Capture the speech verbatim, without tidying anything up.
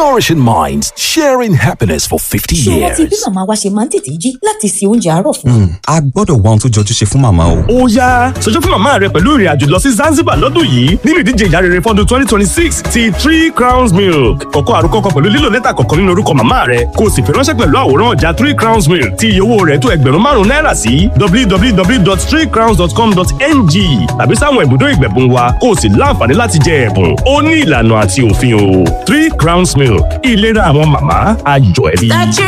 nourishing minds, sharing happiness for fifty years. ṣé wọ́n ti bí màmá wa ṣe máa ń tètè jí láti se oúnjẹ àárọ̀ fún wa? A gbọ́dọ̀ wá ohun tó jọjú ṣe fún màmá o. Ó yá, ṣojú fún màmá rẹ pẹ̀lú ìrìn àjò lọ sí Zanzibar lọ́dún yìí nínú ìdíje ìyá rere fọ́dún twenty twenty-six ti Three Crowns Milk. Kọ̀kọ́ àròkọ kan pẹ̀lú lílo lẹ́tà kọ̀ọ̀kan nínú orúkọ màmá rẹ kó o sì fi ránṣẹ́ pẹ̀lú àwòrán ọjà Three Crowns Milk tí iye owó rẹ̀ tó ẹgbẹ̀rún márùn-ún náírà sí w w w dot three crowns dot com dot n g tàbí sáwọn ibùdó ìgbẹ̀bùn wa kó o sì láǹfààní láti jẹ ẹ̀bùn. Ó ní ìlànà àti òfin o. Three Crowns Milk, ìlera àwọn màmá, ayọ̀ ẹbí.